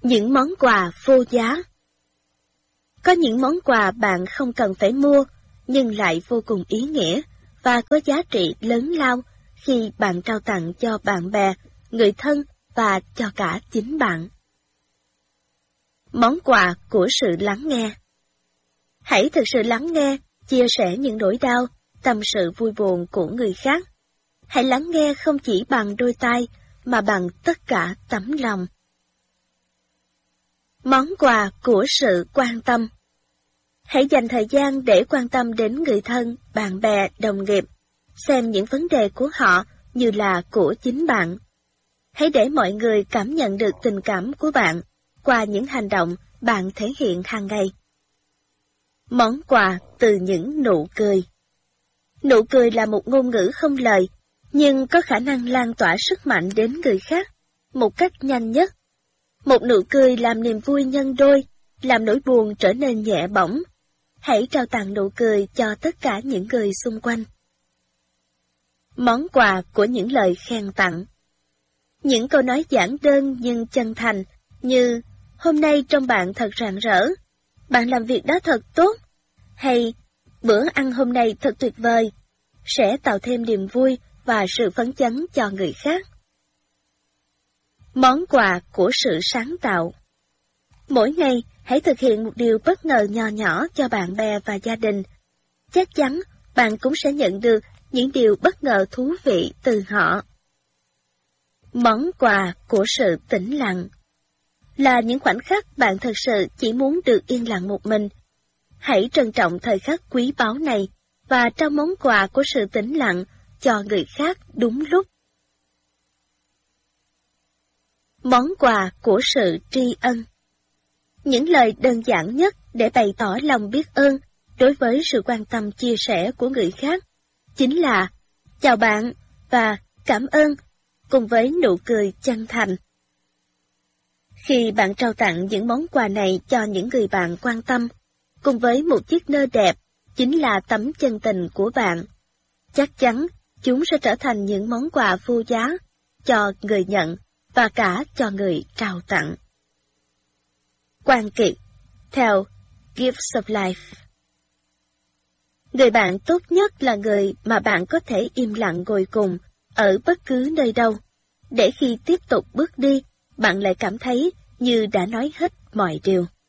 Những món quà vô giá. Có những món quà bạn không cần phải mua, nhưng lại vô cùng ý nghĩa và có giá trị lớn lao khi bạn trao tặng cho bạn bè, người thân và cho cả chính bạn. Món quà của sự lắng nghe. Hãy thực sự lắng nghe, chia sẻ những nỗi đau, tâm sự vui buồn của người khác. Hãy lắng nghe không chỉ bằng đôi tai, mà bằng tất cả tấm lòng. Món quà của sự quan tâm. Hãy dành thời gian để quan tâm đến người thân, bạn bè, đồng nghiệp. Xem những vấn đề của họ như là của chính bạn. Hãy để mọi người cảm nhận được tình cảm của bạn qua những hành động bạn thể hiện hàng ngày. Món quà từ những nụ cười. Nụ cười là một ngôn ngữ không lời, nhưng có khả năng lan tỏa sức mạnh đến người khác một cách nhanh nhất. Một nụ cười làm niềm vui nhân đôi, làm nỗi buồn trở nên nhẹ bỏng. Hãy trao tặng nụ cười cho tất cả những người xung quanh. Món quà của những lời khen tặng. Những câu nói giản đơn nhưng chân thành, như hôm nay trông bạn thật rạng rỡ, bạn làm việc đó thật tốt, hay bữa ăn hôm nay thật tuyệt vời, sẽ tạo thêm niềm vui và sự phấn chấn cho người khác. Món quà của sự sáng tạo. Mỗi ngày, hãy thực hiện một điều bất ngờ nho nhỏ cho bạn bè và gia đình. Chắc chắn bạn cũng sẽ nhận được những điều bất ngờ thú vị từ họ. Món quà của sự tĩnh lặng. Là những khoảnh khắc bạn thực sự chỉ muốn được yên lặng một mình. Hãy trân trọng thời khắc quý báu này và trao món quà của sự tĩnh lặng cho người khác đúng lúc. Món quà của sự tri ân. Những lời đơn giản nhất để bày tỏ lòng biết ơn đối với sự quan tâm chia sẻ của người khác chính là chào bạn và cảm ơn, cùng với nụ cười chân thành. Khi bạn trao tặng những món quà này cho những người bạn quan tâm, cùng với một chiếc nơ đẹp, chính là tấm chân tình của bạn, chắc chắn chúng sẽ trở thành những món quà vô giá cho người nhận và cả cho người trao tặng. Quang Kiệt, theo Gifts of Life. Người bạn tốt nhất là người mà bạn có thể im lặng ngồi cùng ở bất cứ nơi đâu, để khi tiếp tục bước đi, bạn lại cảm thấy như đã nói hết mọi điều.